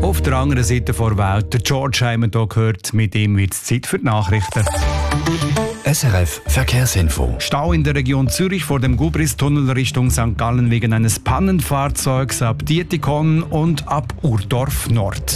Auf der anderen Seite der Welt, der George haben wir hier gehört, mit ihm wird es Zeit für die Nachrichten. SRF Verkehrsinfo. Stau in der Region Zürich vor dem Gubristunnel Richtung St. Gallen wegen eines Pannenfahrzeugs ab Dietikon und ab Urdorf Nord.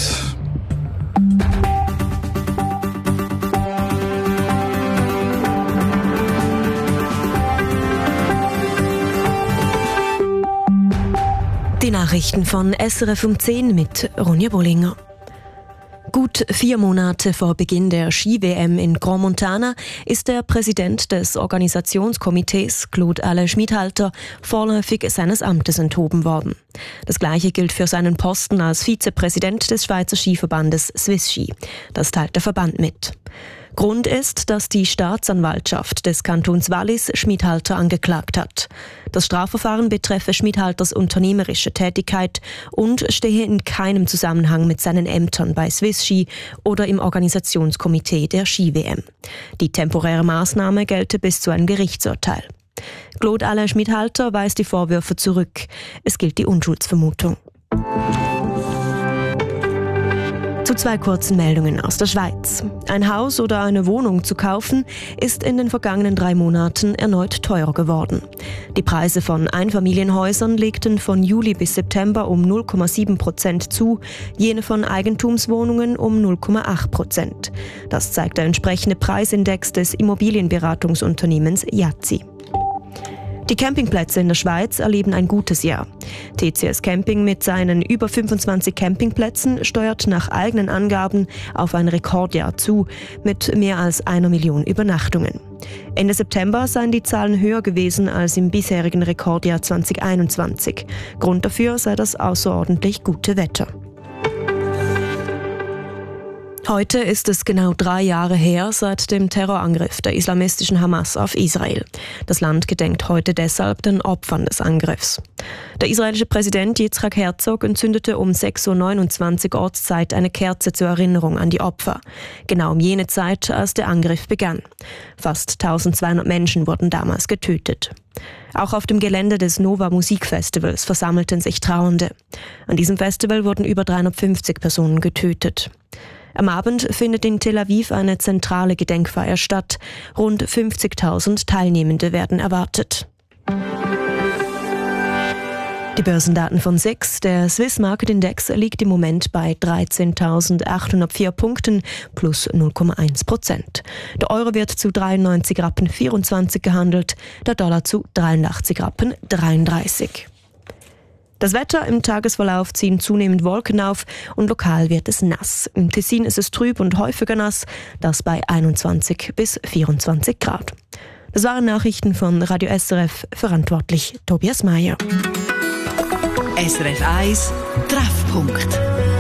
Die Nachrichten von SRF um 10 mit Ronja Bollinger. Gut 4 Monate vor Beginn der Ski-WM in Grand Montana ist der Präsident des Organisationskomitees, Claude-Alain Schmidhalter, vorläufig seines Amtes enthoben worden. Das Gleiche gilt für seinen Posten als Vizepräsident des Schweizer Skiverbandes Swiss Ski. Das teilt der Verband mit. Grund ist, dass die Staatsanwaltschaft des Kantons Wallis Schmidhalter angeklagt hat. Das Strafverfahren betreffe Schmidhalters unternehmerische Tätigkeit und stehe in keinem Zusammenhang mit seinen Ämtern bei Swiss Ski oder im Organisationskomitee der Ski-WM. Die temporäre Maßnahme gelte bis zu einem Gerichtsurteil. Claude-Alain Schmidhalter weist die Vorwürfe zurück. Es gilt die Unschuldsvermutung. Zu 2 kurzen Meldungen aus der Schweiz. Ein Haus oder eine Wohnung zu kaufen, ist in den vergangenen 3 Monaten erneut teurer geworden. Die Preise von Einfamilienhäusern legten von Juli bis September um 0,7% zu, jene von Eigentumswohnungen um 0,8%. Das zeigt der entsprechende Preisindex des Immobilienberatungsunternehmens Yazzi. Die Campingplätze in der Schweiz erleben ein gutes Jahr. TCS Camping mit seinen über 25 Campingplätzen steuert nach eigenen Angaben auf ein Rekordjahr zu, mit mehr als 1 Million Übernachtungen. Ende September seien die Zahlen höher gewesen als im bisherigen Rekordjahr 2021. Grund dafür sei das außerordentlich gute Wetter. Heute ist es genau 3 Jahre her seit dem Terrorangriff der islamistischen Hamas auf Israel. Das Land gedenkt heute deshalb den Opfern des Angriffs. Der israelische Präsident Yitzhak Herzog entzündete um 6.29 Uhr Ortszeit eine Kerze zur Erinnerung an die Opfer. Genau um jene Zeit, als der Angriff begann. Fast 1200 Menschen wurden damals getötet. Auch auf dem Gelände des Nova Musikfestivals versammelten sich Trauernde. An diesem Festival wurden über 350 Personen getötet. Am Abend findet in Tel Aviv eine zentrale Gedenkfeier statt. Rund 50.000 Teilnehmende werden erwartet. Die Börsendaten von SIX. Der Swiss Market Index liegt im Moment bei 13.804 Punkten plus 0,1%. Der Euro wird zu 93,24 Rappen gehandelt, der Dollar zu 83,33 Rappen. Das Wetter: im Tagesverlauf ziehen zunehmend Wolken auf und lokal wird es nass. Im Tessin ist es trüb und häufiger nass, das bei 21 bis 24 Grad. Das waren Nachrichten von Radio SRF, verantwortlich Tobias Meyer. SRF 1 Treffpunkt.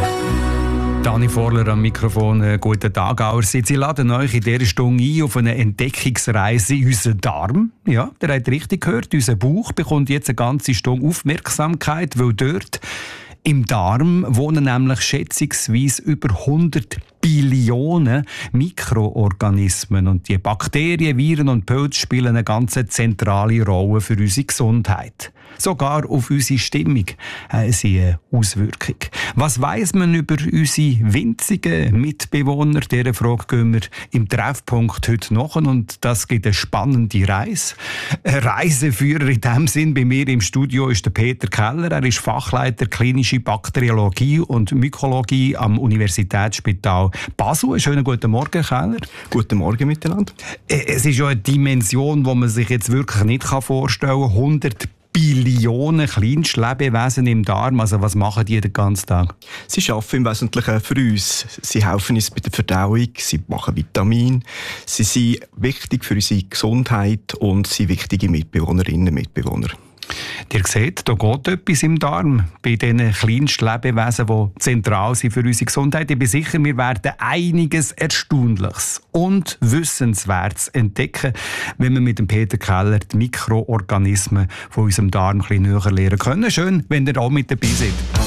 Dani Vorler am Mikrofon. Guten Tag allerseits. Sie laden euch in dieser Stunde ein auf eine Entdeckungsreise in unseren Darm. Ja, ihr habt richtig gehört, unser Bauch bekommt jetzt eine ganze Stunde Aufmerksamkeit, weil dort im Darm wohnen nämlich schätzungsweise über 100 Billionen Mikroorganismen. Und die Bakterien, Viren und Pilze spielen eine ganz zentrale Rolle für unsere Gesundheit. Sogar auf unsere Stimmung haben sie eine Auswirkung. Was weiss man über unsere winzigen Mitbewohner? Dieser Frage gehen wir im Treffpunkt heute nach. Und das gibt eine spannende Reise. Ein Reiseführer in diesem Sinn bei mir im Studio ist der Peter Keller. Er ist Fachleiter klinische Bakteriologie und Mykologie am Universitätsspital Basel. Schönen guten Morgen, Keller. Guten Morgen miteinander. Es ist ja eine Dimension, die man sich jetzt wirklich nicht vorstellen kann. 100 Billionen Kleinstlebewesen im Darm. Also was machen die den ganzen Tag? Sie arbeiten im Wesentlichen für uns. Sie helfen uns bei der Verdauung, sie machen Vitamine. Sie sind wichtig für unsere Gesundheit und sind wichtige Mitbewohnerinnen und Mitbewohner. Ihr seht, da geht etwas im Darm bei diesen Kleinstlebewesen, die zentral sind für unsere Gesundheit. Ich bin sicher, wir werden einiges Erstaunliches und Wissenswertes entdecken, wenn wir mit dem Peter Keller die Mikroorganismen von unserem Darm ein bisschen näher lernen können. Schön, wenn ihr auch mit dabei seid.